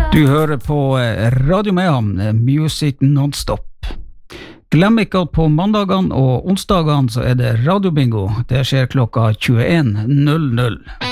Du hører på Radio Mayhem, Music Non-Stop. Glem ikke at på mandagene og onsdagene så det radiobingo. Det skjer klokka 21.00.